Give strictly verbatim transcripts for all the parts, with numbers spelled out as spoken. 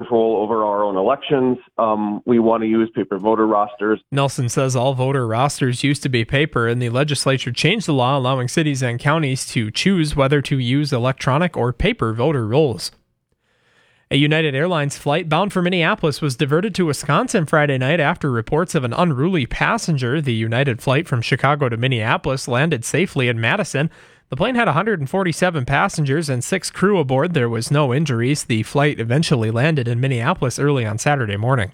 control over our own elections. Um, we want to use paper voter rosters. Nelson says all voter rosters used to be paper, and the legislature changed the law allowing cities and counties to choose whether to use electronic or paper voter rolls. A United Airlines flight bound for Minneapolis was diverted to Wisconsin Friday night after reports of an unruly passenger. The United flight from Chicago to Minneapolis landed safely in Madison. The plane had one hundred forty-seven passengers and six crew aboard. There was no injuries. The flight eventually landed in Minneapolis early on Saturday morning.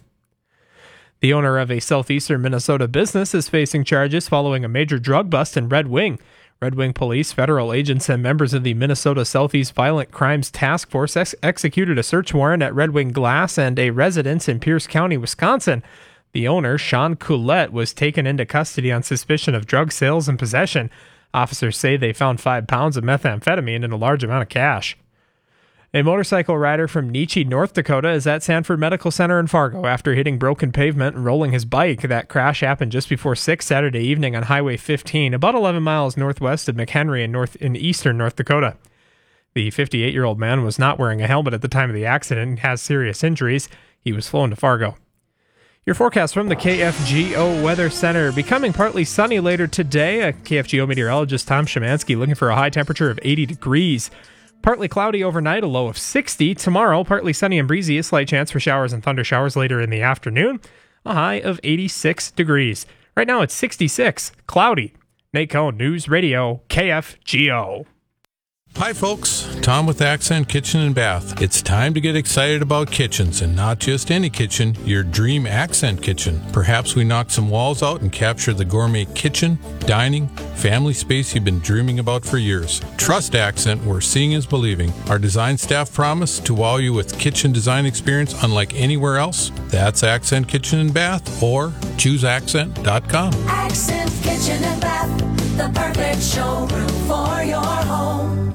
The owner of a southeastern Minnesota business is facing charges following a major drug bust in Red Wing. Red Wing police, federal agents, and members of the Minnesota Southeast Violent Crimes Task Force ex- executed a search warrant at Red Wing Glass and a residence in Pierce County, Wisconsin. The owner, Sean Coulette, was taken into custody on suspicion of drug sales and possession. Officers say they found five pounds of methamphetamine and a large amount of cash. A motorcycle rider from Nietzsche, North Dakota, is at Sanford Medical Center in Fargo after hitting broken pavement and rolling his bike. That crash happened just before six Saturday evening on Highway fifteen, about eleven miles northwest of McHenry in, north, in eastern North Dakota. The fifty-eight-year-old man was not wearing a helmet at the time of the accident and has serious injuries. He was flown to Fargo. Your forecast from the K F G O Weather Center. Becoming partly sunny later today. A K F G O meteorologist Tom Szymanski looking for a high temperature of eighty degrees. Partly cloudy overnight, a low of sixty. Tomorrow, partly sunny and breezy, a slight chance for showers and thunder showers later in the afternoon. A high of eighty-six degrees. Right now it's sixty-six, cloudy. Nate Cohn, News Radio, K F G O. Hi folks, Tom with Accent Kitchen and Bath. It's time to get excited about kitchens, and not just any kitchen, your dream Accent kitchen. Perhaps we knock some walls out and capture the gourmet kitchen, dining, family space you've been dreaming about for years. Trust Accent, where seeing is believing. Our design staff promise to wow you with kitchen design experience unlike anywhere else. That's Accent Kitchen and Bath, or choose accent dot com. Accent Kitchen and Bath, the perfect showroom for your home.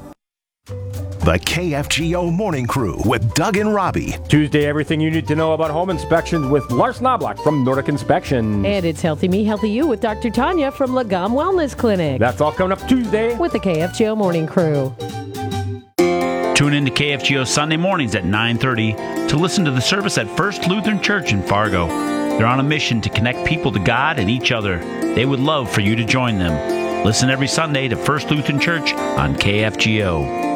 The K F G O Morning Crew with Doug and Robbie. Tuesday, everything you need to know about home inspections with Lars Knobloch from Nordic Inspection. And it's Healthy Me, Healthy You with Doctor Tanya from Lagom Wellness Clinic. That's all coming up Tuesday with the K F G O Morning Crew. Tune in to K F G O Sunday mornings at nine thirty to listen to the service at First Lutheran Church in Fargo. They're on a mission to connect people to God and each other. They would love for you to join them. Listen every Sunday to First Lutheran Church on K F G O.